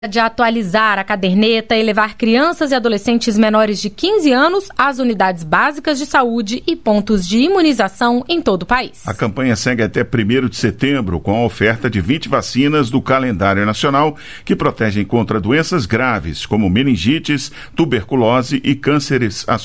De atualizar a caderneta e levar crianças e adolescentes menores de 15 anos às unidades básicas de saúde e pontos de imunização em todo o país. A campanha segue até 1º de setembro, com a oferta de 20 vacinas do calendário nacional que protegem contra doenças graves, como meningites, tuberculose e cânceres